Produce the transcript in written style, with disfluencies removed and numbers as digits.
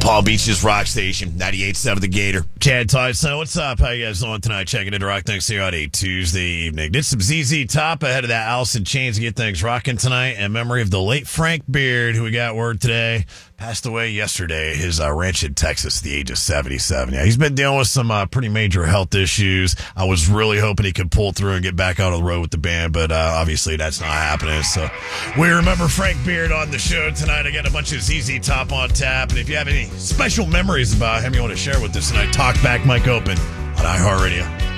Palm Beach's rock station, 98.7 The Gator. Chad Tyson, what's up? How you guys doing tonight? Checking into Rock Things here on a Tuesday evening. Did some ZZ Top ahead of that Alice in Chains to get things rocking tonight in memory of the late Frank Beard, who we got word today passed away yesterday. His ranch in Texas at the age of 77. Yeah, he's been dealing with some pretty major health issues. I was really hoping he could pull through and get back on the road with the band, but obviously that's not happening. So we remember Frank Beard on the show tonight. I got a bunch of ZZ Top on tap, and if you have any special memories about him you want to share with us tonight, talk back mic open on iHeartRadio.